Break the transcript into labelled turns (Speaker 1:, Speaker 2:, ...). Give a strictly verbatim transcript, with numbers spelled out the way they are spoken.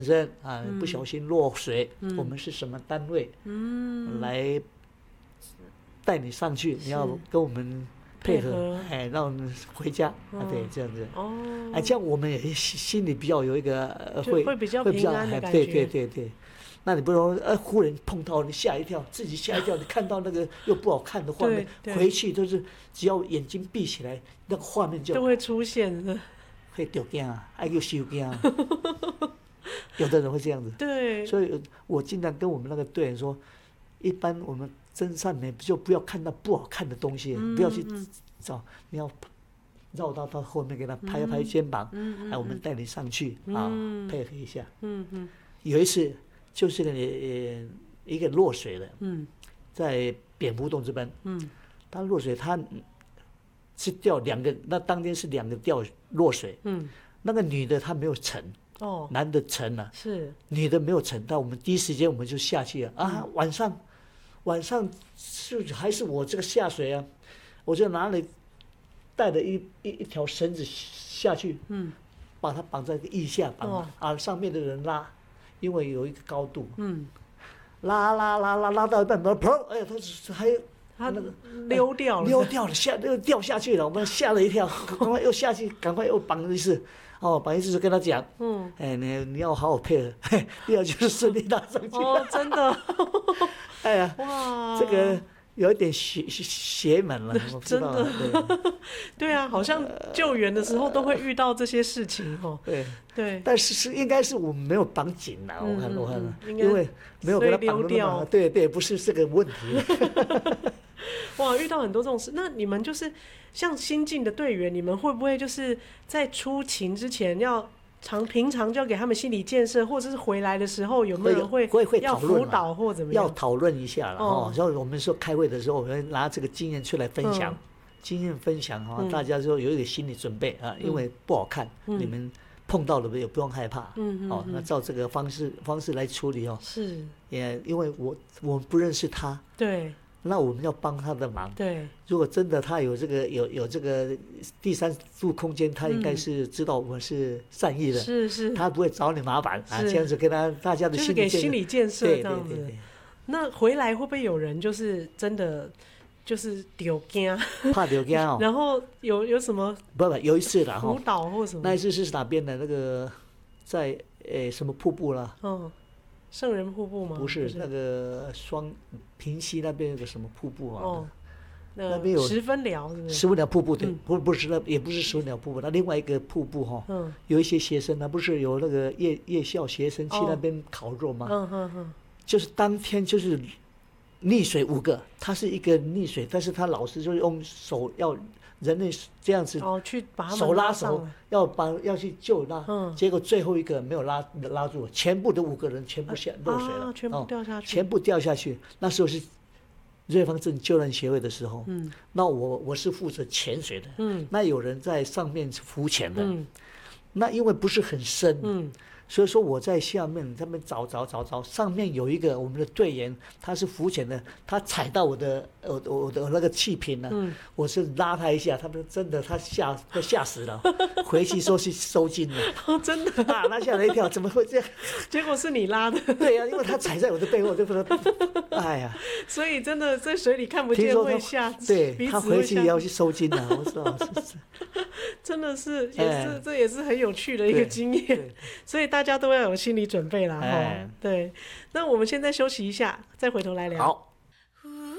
Speaker 1: 身啊，不小心落水，
Speaker 2: 嗯
Speaker 1: 我们是什么单位，
Speaker 2: 嗯，
Speaker 1: 来带你上去，你要跟我们配合，
Speaker 2: 配合
Speaker 1: 哎，让我们回家、啊，对，这样子。
Speaker 2: 哦，
Speaker 1: 哎，这样我们也心心里比较有一个呃会
Speaker 2: 就会比较平安的
Speaker 1: 哎
Speaker 2: 感觉
Speaker 1: 对对对对。那你不能呃忽然碰到你吓一跳，自己吓一跳，你看到那个又不好看的画面，
Speaker 2: 对对
Speaker 1: 回去都是只要眼睛闭起来，那个画面就
Speaker 2: 就会出现的。
Speaker 1: 会丢惊啊，还有收惊啊。有的人会这样子，
Speaker 2: 对，
Speaker 1: 所以我经常跟我们那个队员说，一般我们真善美就不要看到不好看的东西，
Speaker 2: 嗯、
Speaker 1: 不要去找，你要绕到他后面给他拍一拍肩膀，
Speaker 2: 嗯嗯、
Speaker 1: 哎，我们带你上去、
Speaker 2: 嗯、
Speaker 1: 啊，配合一下。
Speaker 2: 嗯嗯，
Speaker 1: 有一次就是个呃一个落水的，
Speaker 2: 嗯，
Speaker 1: 在蝙蝠洞这边，
Speaker 2: 嗯，
Speaker 1: 他落水，他是掉两个，那当天是两个掉落水，
Speaker 2: 嗯，
Speaker 1: 那个女的她没有沉。
Speaker 2: 哦，
Speaker 1: 男的沉了、啊，
Speaker 2: 是
Speaker 1: 女的没有沉，但我们第一时间我们就下去了啊！
Speaker 2: 嗯、
Speaker 1: 晚上，晚上是还是我这个下水啊，我就拿了带了一一一条绳子下去，
Speaker 2: 嗯，
Speaker 1: 把它绑在腋下绑、哦、啊，上面的人拉，因为有一个高度，
Speaker 2: 嗯，
Speaker 1: 拉拉拉拉拉到一半，砰！哎呀，他还
Speaker 2: 他那个溜掉了，
Speaker 1: 溜掉了，下又掉下去了，我们吓了一跳，赶快又下去，赶快又绑一次。哦，绑一次就跟他讲，嗯，哎，你你要好好配合，嘿，要就是顺利拉上去。
Speaker 2: 哦，真的，
Speaker 1: 哎呀，
Speaker 2: 哇，
Speaker 1: 这个有一点邪邪门了，我不知道。
Speaker 2: 真的，对，对啊，好像救援的时候都会遇到这些事情哦。
Speaker 1: 对
Speaker 2: 对，
Speaker 1: 但是是应该是我们没有绑紧啦，我看我看，因为没有给他绑
Speaker 2: 掉。
Speaker 1: 对对，不是这个问题。
Speaker 2: 哇，遇到很多这种事，那你们就是像新进的队员，你们会不会就是在出勤之前要常平常就要给他们心理建设，或者是回来的时候有没有人会
Speaker 1: 会会
Speaker 2: 要辅导或怎么样？
Speaker 1: 要讨论一下了哦。像我们说开会的时候，我们拿这个经验出来分享，嗯、经验分享哈、哦，大家就有一点心理准备啊，嗯、因为不好看，嗯、你们碰到了也不用害怕，嗯哦，那照这个方式方式来处理哦。
Speaker 2: 是，
Speaker 1: 也因为我我不认识他，
Speaker 2: 对。
Speaker 1: 那我们要帮他的忙。
Speaker 2: 对，
Speaker 1: 如果真的他有这个有有这个第三度空间，他应该是知道我们是善意的，
Speaker 2: 嗯、是是，
Speaker 1: 他不会找你麻烦啊。这样子跟他大家的心理建设，
Speaker 2: 就是给心理建设这样子。
Speaker 1: 对对对对。
Speaker 2: 那回来会不会有人就是真的就是丢惊，
Speaker 1: 怕丢惊哦？
Speaker 2: 然后有有什么？
Speaker 1: 不不，有一次啦，
Speaker 2: 辅导或什么？
Speaker 1: 那一次是哪边的？那个在诶什么瀑布啦？
Speaker 2: 嗯。圣人瀑布吗？
Speaker 1: 不是，那个双平溪那边有个什么瀑布啊？
Speaker 2: 哦，
Speaker 1: 那边有
Speaker 2: 十分寮，是不是？
Speaker 1: 十分寮瀑布对，嗯、不不是那也不是十分寮瀑布，那另外一个瀑布哈、哦，嗯、有一些学生呢，不是有那个夜夜校学生去那边烤肉吗？
Speaker 2: 嗯嗯嗯，
Speaker 1: 就是当天就是溺水五个，他是一个溺水，但是他老师就用手要。人类这样子
Speaker 2: 哦，去把他们
Speaker 1: 手拉手，要把要去救拉，
Speaker 2: 嗯、
Speaker 1: 结果最后一个没有拉拉住，全部的五个人全部下落水了、
Speaker 2: 啊，全部掉下去、
Speaker 1: 哦，全部掉下去。那时候是瑞芳镇救难协会的时候，嗯，那我我是负责潜水的，嗯，那有人在上面浮潜的，嗯，那因为不是很深，嗯。所以说我在下面他们找找找找，上面有一个我们的队员，他是浮潜的，他踩到我的我我的那个气瓶了，嗯、我是拉他一下，他们真的他吓都吓死了，回去说去收金了，
Speaker 2: 哦，真的
Speaker 1: 啊，他吓了一跳，怎么会这样？
Speaker 2: 结果是你拉的，
Speaker 1: 对呀、啊，因为他踩在我的背后，就不能，哎呀，
Speaker 2: 所以真的在水里看不见会吓，
Speaker 1: 对他回去也要去收金了，我知道，是是，
Speaker 2: 真的是也是、哎、这也是很有趣的一个经验，所以大。大家都要有心理准备啦，哈、哎，对。那我们现在休息一下，再回头来聊。
Speaker 1: 好。